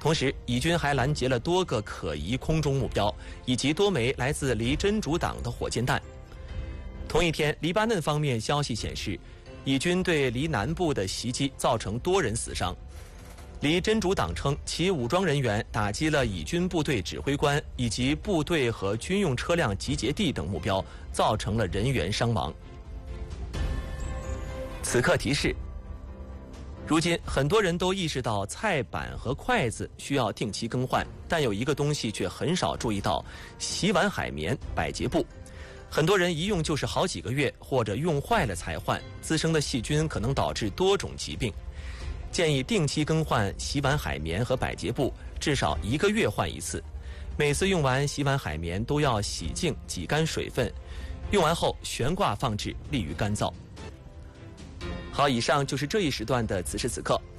同时，以军还拦截了多个可疑空中目标，以及多枚来自离真主党的火箭弹。同一天，黎巴嫩方面消息显示，以军对黎南部的袭击造成多人死伤。黎真主党称，其武装人员打击了以军部队指挥官以及部队和军用车辆集结地等目标，造成了人员伤亡。此刻提示：如今很多人都意识到菜板和筷子需要定期更换，但有一个东西却很少注意到：洗碗海绵、百洁布。很多人一用就是好几个月，或者用坏了才换，滋生的细菌可能导致多种疾病。建议定期更换洗碗海绵和百洁布，至少1个月换一次。每次用完洗碗海绵都要洗净挤干水分，用完后悬挂放置，利于干燥。好，以上就是这一时段的此时此刻。